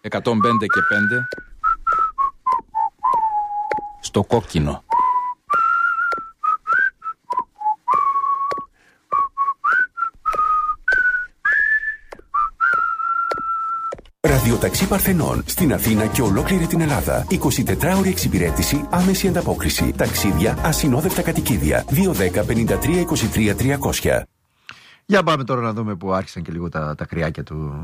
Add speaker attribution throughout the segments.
Speaker 1: 105 στο κόκκινο.
Speaker 2: Ραδιοταξί Παρθενών στην Αθήνα και ολόκληρη την Ελλάδα. 24ωρη εξυπηρέτηση, άμεση ανταπόκριση. Ταξίδια, ασυνόδευτα κατοικίδια. 210-53-23-300.
Speaker 3: Για πάμε τώρα να δούμε που άρχισαν και λίγο τα κρυάκια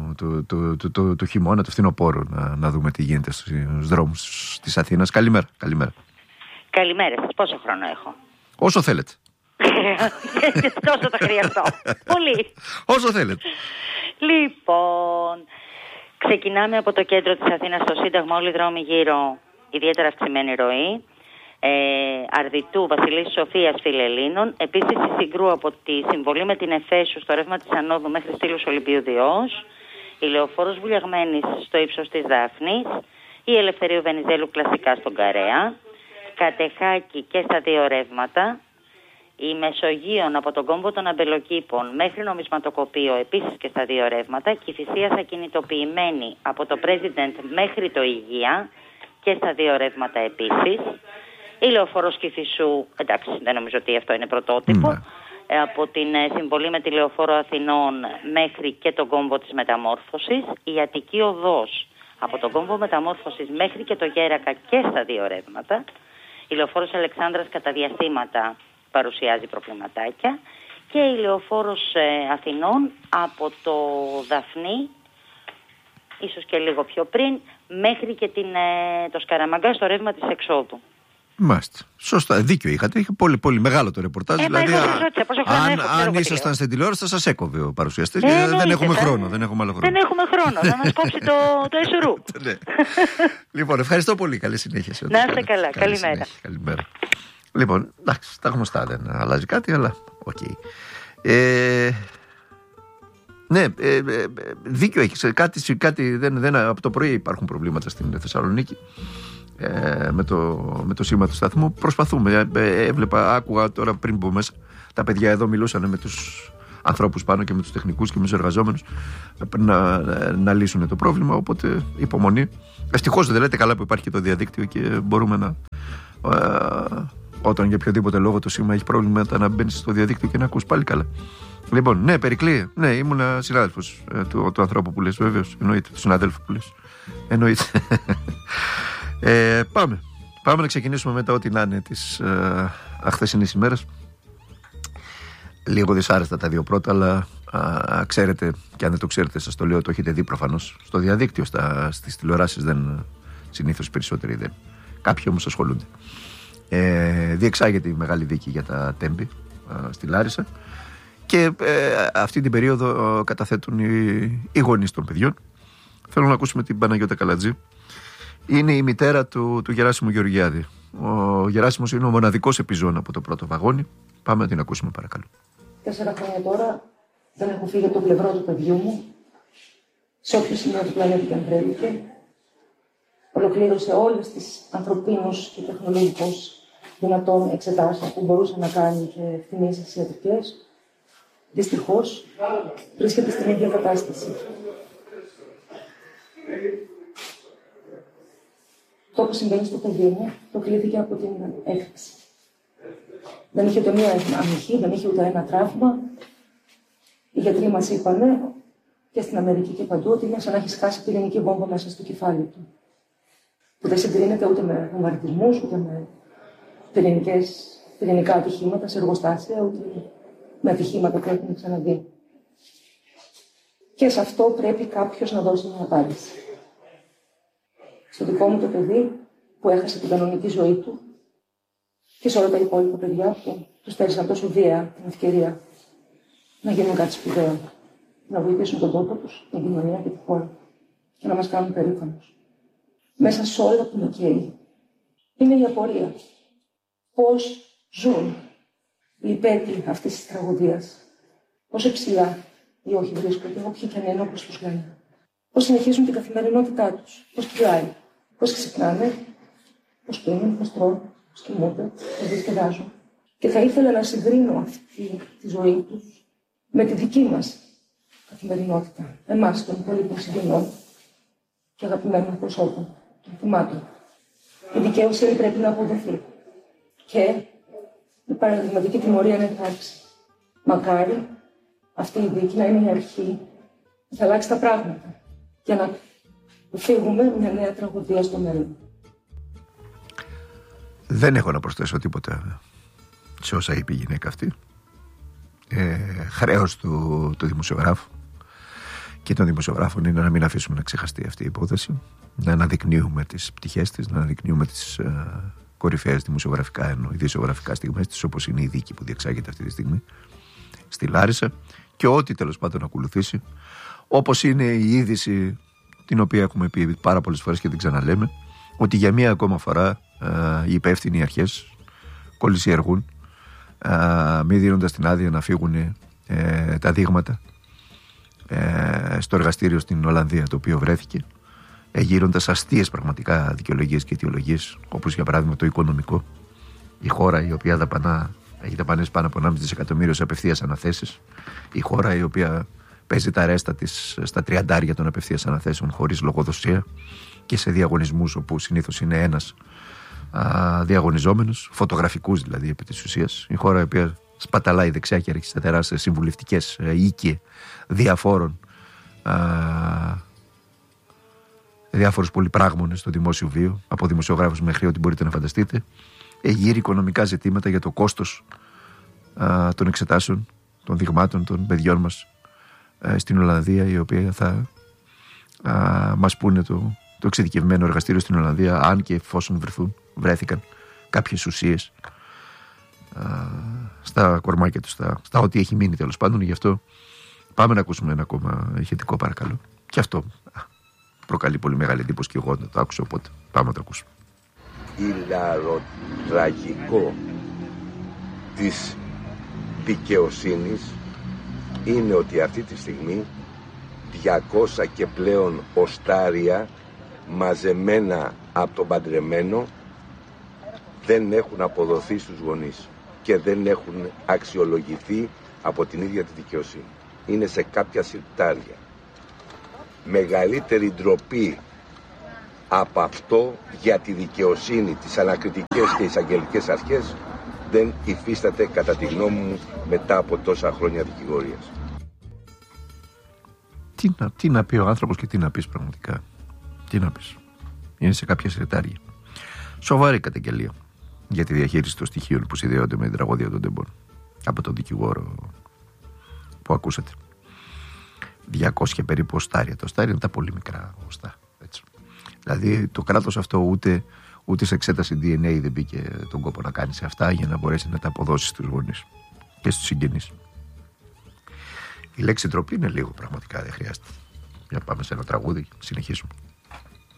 Speaker 3: του χειμώνα, του φθινοπόρου. Να δούμε τι γίνεται στους δρόμους της Αθήνας. Καλημέρα.
Speaker 4: Καλημέρα σας. Πόσο χρόνο έχω?
Speaker 3: Όσο θέλετε.
Speaker 4: Τόσο θα χρειαστώ. Πολύ.
Speaker 3: Όσο θέλετε.
Speaker 4: Λοιπόν, ξεκινάμε από το κέντρο της Αθήνας στο Σύνταγμα, όλοι οι δρόμοι γύρω, ιδιαίτερα αυξημένη ροή. Αρδιτού, Βασιλής Σοφίας, Φιλελλήνων. Επίσης η Συγκρού από τη συμβολή με την Εφέσου στο ρεύμα της Ανόδου μέχρι Στήλους Ολυμπίου Διός. Η Λεωφόρος Βουλιαγμένης στο ύψος της Δάφνης. Η Ελευθερίου Βενιζέλου κλασικά στον Καρέα. Κατεχάκη και στα δύο ρεύματα. Η Μεσογείων από τον κόμβο των Αμπελοκήπων μέχρι νομισματοκοπείο επίσης και στα δύο ρεύματα. Κηφισίας ακινητοποιημένη από το President μέχρι το Υγεία και στα δύο ρεύματα επίσης. Η Λεωφόρος Κηφισού, εντάξει δεν νομίζω ότι αυτό είναι πρωτότυπο, από την συμβολή με τη Λεωφόρο Αθηνών μέχρι και τον κόμβο της Μεταμόρφωσης. Η Αττική Οδός από τον κόμβο Μεταμόρφωσης μέχρι και το Γέρακα και στα δύο ρεύματα. Η Λεωφόρος Αλεξάνδρας κατά διαστήματα παρουσιάζει προβληματάκια. Και η Λεωφόρος Αθηνών από το Δαφνί, ίσως και λίγο πιο πριν, μέχρι και το Σκαραμαγκά στο ρεύμα της εξόδου.
Speaker 3: Μάλιστα. Σωστά. Δίκιο είχατε. Είχε πολύ, πολύ μεγάλο το ρεπορτάζ. Δηλαδή, αν ήσασταν στην τηλεόραση, θα σας έκοβε ο παρουσιαστής. Δεν έχουμε χρόνο. Δεν έχουμε άλλο χρόνο.
Speaker 4: Δεν έχουμε χρόνο. Θα μας κόψει το εσουρού.
Speaker 3: Λοιπόν, ευχαριστώ πολύ. Καλή συνέχεια.
Speaker 4: Να είστε καλά. Καλημέρα.
Speaker 3: Λοιπόν, εντάξει, τα γνωστά. Δεν αλλάζει κάτι, αλλά οκ. Ναι, δίκιο έχεις. Κάτι από το πρωί υπάρχουν προβλήματα στην Θεσσαλονίκη. Με το σήμα του σταθμού προσπαθούμε. Άκουγα τώρα πριν που μέσα τα παιδιά εδώ μιλούσαν με τους ανθρώπους πάνω και με τους τεχνικούς και με τους εργαζόμενους να λύσουν το πρόβλημα, οπότε υπομονή. Ευτυχώς δεν λέτε καλά που υπάρχει και το διαδίκτυο και μπορούμε όταν για οποιοδήποτε λόγο το σήμα έχει πρόβλημα να μπαίνεις στο διαδίκτυο και να ακούς πάλι καλά. Λοιπόν, ναι, Περικλή, ναι, ήμουν συνάδελφος του ανθρώπου που λες, βέβαιως, εννοείται, του συναδέλφου που λες, εννοείται. Πάμε να ξεκινήσουμε μετά ό,τι να είναι της χθεσινής ημέρας. Λίγο δυσάρεστα τα δύο πρώτα, αλλά ξέρετε, και αν δεν το ξέρετε σας το λέω, το έχετε δει προφανώς στο διαδίκτυο, στις τηλεοράσεις δεν, συνήθως περισσότεροι δεν. Κάποιοι όμως ασχολούνται. Διεξάγεται η μεγάλη δίκη για τα Τέμπη στη Λάρισα και αυτή την περίοδο καταθέτουν οι γονείς των παιδιών. Θέλω να ακούσουμε την Παναγιώτα Καλατζή. Είναι η μητέρα του Γεράσιμου Γεωργιάδη. Ο Γεράσιμος είναι ο μοναδικός επιζών από το πρώτο βαγόνι. Πάμε να την ακούσουμε παρακαλώ.
Speaker 5: 4 χρόνια τώρα δεν έχω φύγει από το πλευρό του παιδιού μου. Σε όποιο σημείο του πλανήτη και αν βρέθηκε. Ολοκλήρωσε όλες τις ανθρωπίνως και τεχνολογικώς δυνατόν εξετάσεις που μπορούσε να κάνει και εκτιμήσεις ιατρικές. Δυστυχώς βρίσκεται στην ίδια κατάσταση. Το που συμβαίνει στο παιδί μου προκλήθηκε από την έκρηξη. Δεν είχε ούτε μία αμυχή, δεν είχε ούτε ένα τραύμα. Οι γιατροί μας είπανε και στην Αμερική και παντού ότι είναι σαν να έχει σκάσει πυρηνική βόμβα μέσα στο κεφάλι του. Που δεν συγκρίνεται ούτε με βομβαρδισμούς, ούτε με πυρηνικά ατυχήματα σε εργοστάσια, ούτε με ατυχήματα που έχουμε ξαναδεί. Και σε αυτό πρέπει κάποιος να δώσει μια απάντηση. Στο δικό μου το παιδί που έχασε την κανονική ζωή του και σε όλα τα υπόλοιπα παιδιά που του στέρισαν τόσο βία την ευκαιρία να γίνουν κάτι σπουδαίο, να βοηθήσουν τον τόπο τους, την κοινωνία και τη χώρα και να μας κάνουν περήφανος. Μέσα σε όλα που με καίει είναι η απορία. Πώς ζουν οι υπέτειοι αυτής της τραγωδίας, πόσο ψηλά ή όχι βρίσκονται, όποιοι και αν είναι όπως τους λένε. Πώς συνεχίζουν την καθημερινότητά τους, πώς κυλάει, πώς ξυπνάνε, πώς πίνουν, πώς τρώνε, πώς κοιμούνται, πώς διασκεδάζουν. Και θα ήθελα να συγκρίνω αυτή τη ζωή τους με τη δική μας καθημερινότητα, εμάς των υπόλοιπων συγγενών, και αγαπημένων προσώπων των θυμάτων. Η δικαιοσύνη πρέπει να αποδοθεί και η παραδειγματική τιμωρία να υπάρξει. Μακάρι αυτή η δίκη να είναι η αρχή που θα αλλάξει τα πράγματα για να φύγουμε μια νέα τραγωδία στο μέλλον.
Speaker 3: Δεν έχω να προσθέσω τίποτα σε όσα είπε η γυναίκα αυτή. Χρέος του δημοσιογράφου και των δημοσιογράφων είναι να μην αφήσουμε να ξεχαστεί αυτή η υπόθεση, να αναδεικνύουμε τις πτυχές της, να αναδεικνύουμε τις κορυφαίες δημοσιογραφικά ειδησιογραφικά στιγμές της, όπως είναι η δίκη που διεξάγεται αυτή τη στιγμή στη Λάρισα, και ό,τι τέλος πάντων ακολουθήσει, όπως είναι η είδηση την οποία έχουμε πει πάρα πολλές φορές και την ξαναλέμε, ότι για μία ακόμα φορά οι υπεύθυνοι αρχές κολυσιεργούν, μη δίνοντας την άδεια να φύγουν τα δείγματα στο εργαστήριο στην Ολλανδία, το οποίο βρέθηκε, γύροντας αστείες πραγματικά δικαιολογίες και αιτιολογίες, όπως για παράδειγμα το οικονομικό. Η χώρα η οποία έχει δαπανές πάνω από 1,5 δισεκατομμύριο σε απευθείας αναθέσεις, η χώρα η οποία παίζει τα ρέστα της στα 30 των απευθείας αναθέσεων χωρίς λογοδοσία και σε διαγωνισμούς όπου συνήθως είναι ένας διαγωνιζόμενος, φωτογραφικούς δηλαδή επί της ουσίας. Η χώρα η οποία σπαταλάει δεξιά και αριστερά σε συμβουλευτικές οίκοι διαφόρων διάφορους πολυπράγμονες στο δημόσιο βίο, από δημοσιογράφους μέχρι ό,τι μπορείτε να φανταστείτε. Γύρει οικονομικά ζητήματα για το κόστος των εξετάσεων, των δειγμάτων των παιδιών μας στην Ολλανδία, η οποία θα μας πούνε το εξειδικευμένο εργαστήριο στην Ολλανδία, αν και εφόσον βρέθηκαν κάποιες ουσίες στα κορμάκια τους, στα ό,τι έχει μείνει τέλος πάντων. Γι' αυτό πάμε να ακούσουμε ένα ακόμα ηχητικό, παρακαλώ. Και αυτό προκαλεί πολύ μεγάλη εντύπωση και εγώ να το άκουσα, οπότε πάμε να το ακούσουμε.
Speaker 6: Τραγικό της δικαιοσύνης είναι ότι αυτή τη στιγμή 200 και πλέον οστάρια μαζεμένα από τον παντρεμένο δεν έχουν αποδοθεί στους γονείς και δεν έχουν αξιολογηθεί από την ίδια τη δικαιοσύνη. Είναι σε κάποια συρτάρια. Μεγαλύτερη ντροπή από αυτό για τη δικαιοσύνη, τις ανακριτικές και εισαγγελικές αρχές δεν υφίσταται, κατά τη γνώμη μου, μετά από τόσα χρόνια δικηγορίας.
Speaker 3: Τι να πει ο άνθρωπος και τι να πεις πραγματικά. Τι να πεις. Είναι σε κάποια συρτάρια. Σοβαρή καταγγελία για τη διαχείριση των στοιχείων που συνδέονται με την τραγωδία των τεμπών από τον δικηγόρο που ακούσατε. 200 περίπου οστάρια. Τα οστάρια είναι τα πολύ μικρά οστά. Έτσι. Δηλαδή το κράτος αυτό ούτε σε εξέταση DNA δεν μπήκε τον κόπο να κάνει σε αυτά για να μπορέσει να τα αποδώσει στους γονείς και στους συγγενείς. Η λέξη ντροπή είναι λίγο, πραγματικά δεν χρειάζεται. Για πάμε σε ένα τραγούδι, συνεχίσουμε.